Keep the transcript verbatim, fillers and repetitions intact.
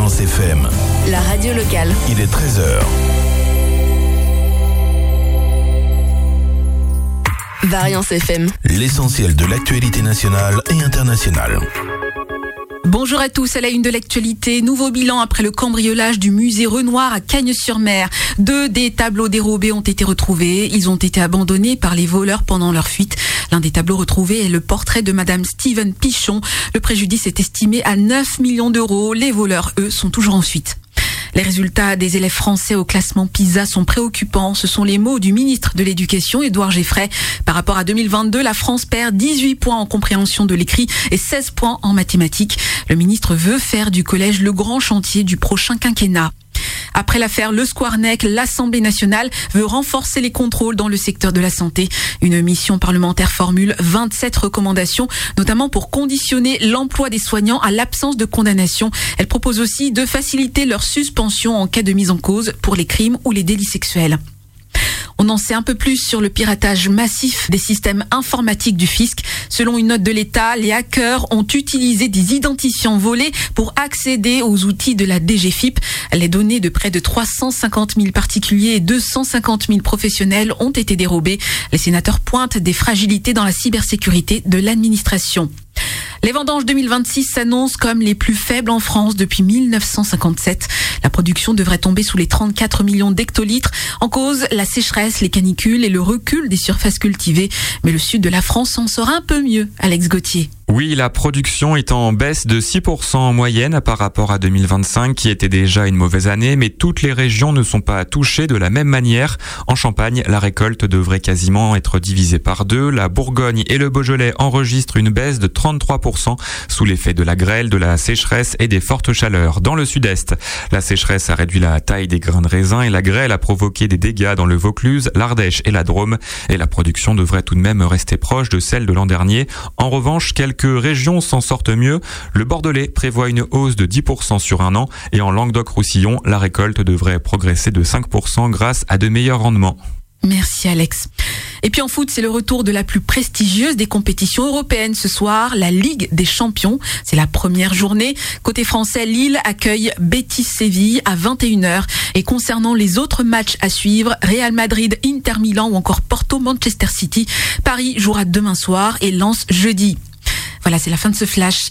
Variance F M, la radio locale. Il est treize heures. Variance F M. L'essentiel de l'actualité nationale et internationale. Bonjour à tous, à la une de l'actualité, nouveau bilan après le cambriolage du musée Renoir à Cagnes-sur-Mer. Deux des tableaux dérobés ont été retrouvés. Ils ont été abandonnés par les voleurs pendant leur fuite. L'un des tableaux retrouvés est le portrait de Madame Steven Pichon. Le préjudice est estimé à neuf millions d'euros. Les voleurs, eux, sont toujours en fuite. Les résultats des élèves français au classement PISA sont préoccupants. Ce sont les mots du ministre de l'Éducation, Édouard Geffray. Par rapport à deux mille vingt-deux, la France perd dix-huit points en compréhension de l'écrit et seize points en mathématiques. Le ministre veut faire du collège le grand chantier du prochain quinquennat. Après l'affaire Le Squarnec, l'Assemblée nationale veut renforcer les contrôles dans le secteur de la santé. Une mission parlementaire formule vingt-sept recommandations, notamment pour conditionner l'emploi des soignants à l'absence de condamnation. Elle propose aussi de faciliter leur suspension en cas de mise en cause pour les crimes ou les délits sexuels. On en sait un peu plus sur le piratage massif des systèmes informatiques du fisc. Selon une note de l'État, les hackers ont utilisé des identifiants volés pour accéder aux outils de la D G F I P. Les données de près de trois cent cinquante mille particuliers et deux cent cinquante mille professionnels ont été dérobées. Les sénateurs pointent des fragilités dans la cybersécurité de l'administration. Les vendanges deux mille vingt-six s'annoncent comme les plus faibles en France depuis mille neuf cent cinquante-sept. La production devrait tomber sous les trente-quatre millions d'hectolitres. En cause, la sécheresse, les canicules et le recul des surfaces cultivées. Mais le sud de la France s'en sort un peu mieux, Alex Gauthier. Oui, la production est en baisse de six pour cent en moyenne par rapport à deux mille vingt-cinq, qui était déjà une mauvaise année, mais toutes les régions ne sont pas touchées de la même manière. En Champagne, la récolte devrait quasiment être divisée par deux. La Bourgogne et le Beaujolais enregistrent une baisse de trente-trois pour cent sous l'effet de la grêle, de la sécheresse et des fortes chaleurs. Dans le sud-est, la sécheresse a réduit la taille des grains de raisin et la grêle a provoqué des dégâts dans le Vaucluse, l'Ardèche et la Drôme. Et la production devrait tout de même rester proche de celle de l'an dernier. En revanche, quelques Quelques régions s'en sortent mieux. Le Bordelais prévoit une hausse de dix pour cent sur un an et en Languedoc-Roussillon, la récolte devrait progresser de cinq pour cent grâce à de meilleurs rendements. Merci Alex. Et puis en foot, c'est le retour de la plus prestigieuse des compétitions européennes ce soir, la Ligue des Champions. C'est la première journée. Côté français, Lille accueille Betis Séville à vingt et une heures. Et concernant les autres matchs à suivre, Real Madrid, Inter Milan ou encore Porto Manchester City, Paris jouera demain soir et Lens jeudi. Voilà, c'est la fin de ce flash.